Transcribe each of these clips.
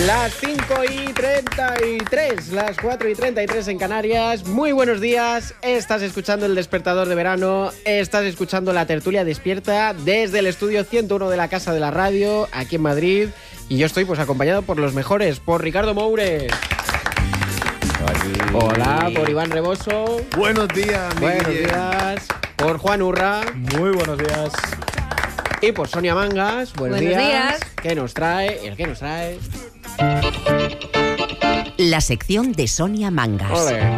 Las 5:33, las 4:33 en Canarias. Muy buenos días, estás escuchando El Despertador de Verano, estás escuchando la tertulia despierta desde el estudio 101 de la Casa de la Radio, aquí en Madrid. Y yo estoy pues acompañado por los mejores, por Ricardo Moures. Hola, por Iván Reboso. Buenos días, Buenos días. Por Juan Urra. Muy buenos días. Y por Sonia Mangas. Buenos días. ¿Qué nos trae? ¿El qué nos trae? La sección de Sonia Mangas. Joder.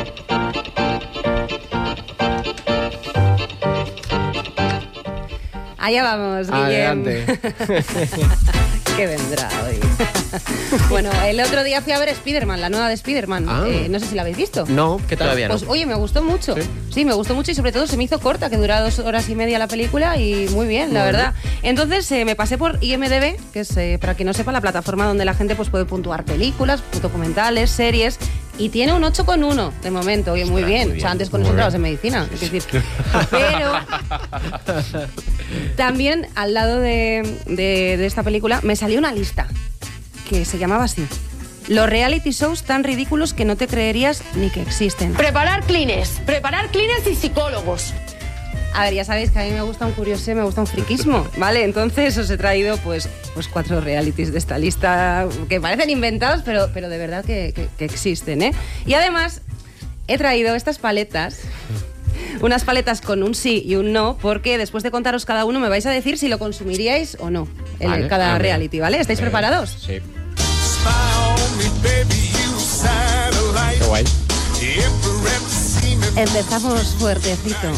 Allá vamos, Guillem. Adelante. ¿Qué vendrá hoy? Bueno, el otro día fui a ver Spider-Man, la nueva de Spider-Man. No sé si la habéis visto. No, ¿qué tal? Pues oye, me gustó mucho. Sí, me gustó mucho y sobre todo se me hizo corta, que dura 2 horas y media la película y muy bien, la verdad. Entonces me pasé por IMDb, que es, para quien no sepa, la plataforma donde la gente pues puede puntuar películas, documentales, series. Y tiene un 8,1 de momento. Oye, muy bien. O sea, antes con eso entrabas en medicina. Es decir, pero también al lado de esta película me salió una lista que se llamaba así: los reality shows tan ridículos que no te creerías ni que existen. Preparar clines y psicólogos. A ver, ya sabéis que a mí me gusta un curioso, me gusta un friquismo, ¿vale? Entonces os he traído pues 4 realities de esta lista que parecen inventados, pero de verdad que existen, ¿eh? Y además he traído estas paletas, unas paletas con un sí y un no, porque después de contaros cada uno me vais a decir si lo consumiríais o no, cada reality, ¿vale? ¿Estáis preparados? Sí. Qué guay. Empezamos fuertecito.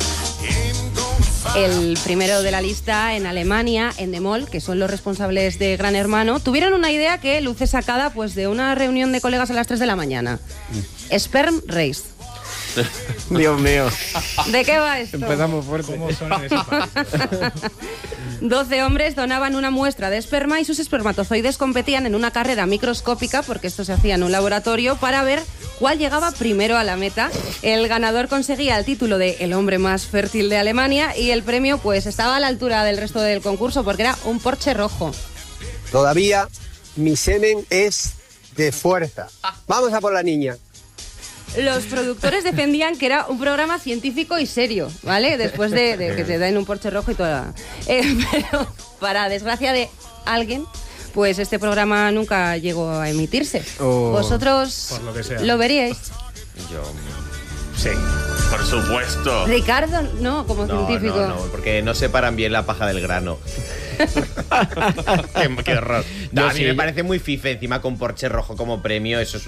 El primero de la lista, en Alemania, Endemol, que son los responsables de Gran Hermano, tuvieron una idea que luce sacada pues de una reunión de colegas a las 3 de la mañana. Sperm Race. Dios mío. ¿De qué va esto? Empezamos fuerte. ¿Cómo son esos países? 12 hombres donaban una muestra de esperma y sus espermatozoides competían en una carrera microscópica, porque esto se hacía en un laboratorio, para ver cuál llegaba primero a la meta. El ganador conseguía el título de el hombre más fértil de Alemania y el premio pues estaba a la altura del resto del concurso porque era un Porsche rojo. Todavía mi semen es de fuerza. Vamos a por la niña. Los productores defendían que era un programa científico y serio, ¿vale? Después de que te den un Porsche rojo y toda. Pero para desgracia de alguien, pues este programa nunca llegó a emitirse. ¿Vosotros Por lo que sea. lo veríais? Yo... Sí. Por supuesto. Ricardo, no, como científico. No, porque no separan bien la paja del grano. qué horror. No, Yo a mí sí. me parece muy fife, encima con Porsche rojo como premio, eso es